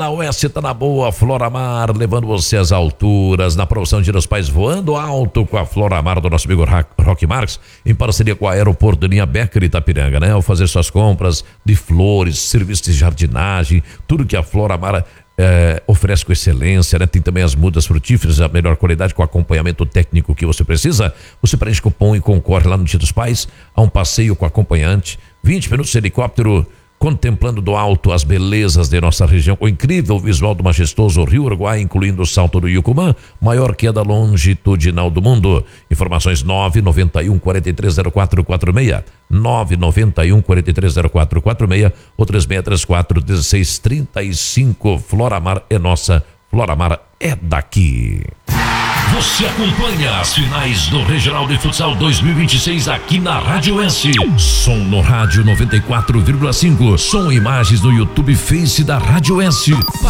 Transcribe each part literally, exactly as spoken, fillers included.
na Oeste, tá na boa. Floramar, levando você às alturas, na promoção de dos Pais voando alto com a Floramar do nosso amigo Roque Marques, em parceria com o Aeroporto Linha Becker Itapiranga, né? Ao fazer suas compras de flores, serviços de jardinagem, tudo que a Floramar É, oferece com excelência, né? Tem também as mudas frutíferas, a melhor qualidade com acompanhamento técnico que você precisa. Você preenche cupom e concorre lá no Dia dos Pais a um passeio com acompanhante, vinte minutos de helicóptero, contemplando do alto as belezas de nossa região, com o incrível visual do majestoso Rio Uruguai, incluindo o Salto do Yucumã, maior queda longitudinal do mundo. Informações nove nove um, quatro três zero quatro quatro seis, nove nove um, quatro três zero quatro quatro seis ou três seis três quatro, um seis três cinco. Floramar é nossa, Floramar é daqui. Você acompanha as finais do Regional de Futsal dois mil e vinte e seis aqui na Rádio S. Som no rádio noventa e quatro vírgula cinco. Som e imagens no YouTube Face da Rádio S.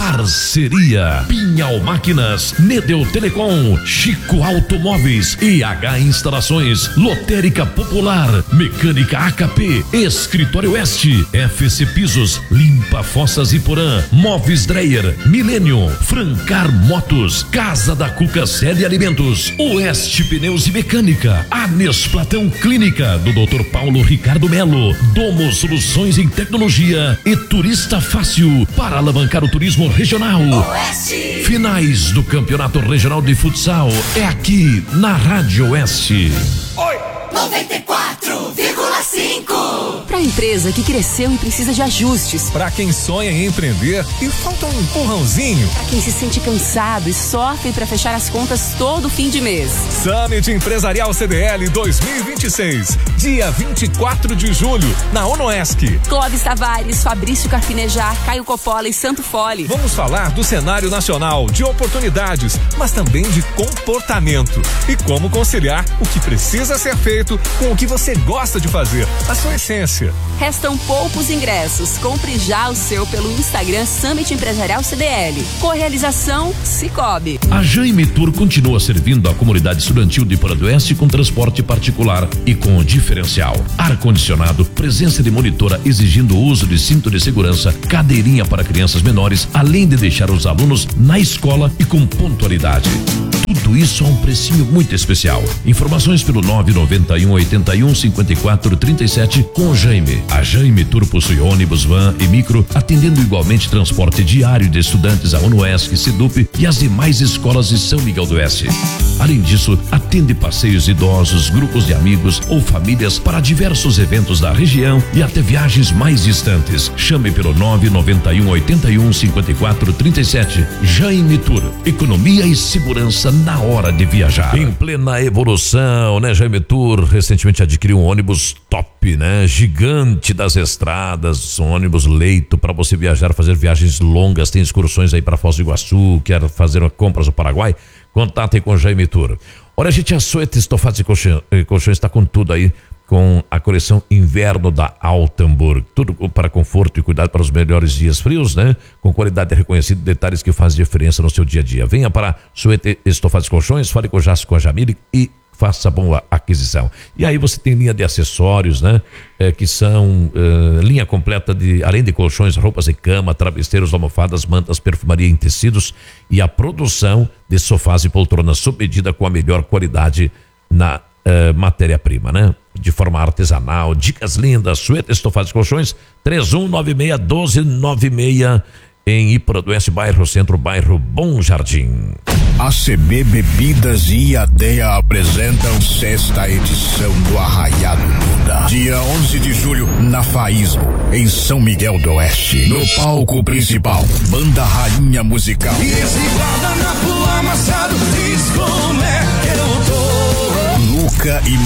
Parceria Pinhal Máquinas, Nedeu Telecom, Chico Automóveis, I H Instalações, Lotérica Popular, Mecânica A K P, Escritório Oeste, F C Pisos, Limpa Fossas e Porã, Móveis Dreyer, Millennium, Francar Motos, Casa da Cuca Série Alimentos, Oeste Pneus e Mecânica, Anes Platão Clínica do doutor Paulo Ricardo Melo, Domo Soluções em Tecnologia e Turista Fácil para alavancar o turismo regional. Oeste. Finais do Campeonato Regional de Futsal é aqui na Rádio Oeste. Oi. noventa e quatro vírgula cinco. Para a empresa que cresceu e precisa de ajustes. Para quem sonha em empreender e falta um empurrãozinho. Para quem se sente cansado e sofre para fechar as contas todo fim de mês. Summit Empresarial C D L dois mil e vinte e seis, dia vinte e quatro de julho, na Onoesc. Clóvis Tavares, Fabrício Carpinejar, Caio Coppola e Santo Fole. Vamos falar do cenário nacional, de oportunidades, mas também de comportamento e como conciliar o que precisa ser feito com o que você gosta de fazer, a sua essência. Restam poucos ingressos. Compre já o seu pelo Instagram Summit Empresarial C D L. Correalização Cicobi. A Jaime Tour continua servindo a comunidade estudantil de Porã do Oeste com transporte particular e com diferencial. Ar-condicionado, presença de monitora exigindo o uso de cinto de segurança, cadeirinha para crianças menores, além de deixar os alunos na escola e com pontualidade. Tudo isso a um precinho muito especial. Informações pelo nove nove um, oito um, cinco quatro três sete com Jaime. A Jaime Tour possui ônibus, van e micro, atendendo igualmente transporte diário de estudantes a Onoesc, Sedup e as demais escolas de São Miguel do Oeste. Além disso, atende passeios idosos, grupos de amigos ou famílias para diversos eventos da região e até viagens mais distantes. Chame pelo nove nove um, oito um, cinco quatro três sete. Jaime Tour. Economia e segurança na hora de viajar. Em plena evolução, né? Jaime Tour recentemente adquiriu um ônibus top, né? Gigante das estradas, um ônibus leito para você viajar, fazer viagens longas, tem excursões aí para Foz do Iguaçu, quer fazer compras no Paraguai, contatem com Jaime Tour. Olha, gente, a Suete Estofados e Colchões está com tudo aí, com a coleção Inverno da Altenburg. Tudo para conforto e cuidado para os melhores dias frios, né? Com qualidade reconhecida, detalhes que fazem diferença no seu dia a dia. Venha para Suete Estofados e Colchões, fale com o Jasso, com a Jamile e faça boa aquisição. E aí você tem linha de acessórios, né? É, que são é, linha completa de, além de colchões, roupas de cama, travesseiros, almofadas, mantas, perfumaria em tecidos e a produção de sofás e poltronas sob medida com a melhor qualidade na Uh, matéria-prima, né? De forma artesanal, dicas lindas, Suete Estofados e Colchões, três um nove seis, um dois nove seis, em Iporã do Oeste, bairro Centro, bairro Bom Jardim. A C B Bebidas e a D E A apresentam sexta edição do Arraiado Duda. Dia onze de julho, na Faísmo, em São Miguel do Oeste. No palco principal, Banda Rainha Musical. E esse guarda-napo amassado diz como é que eu tô. Luca e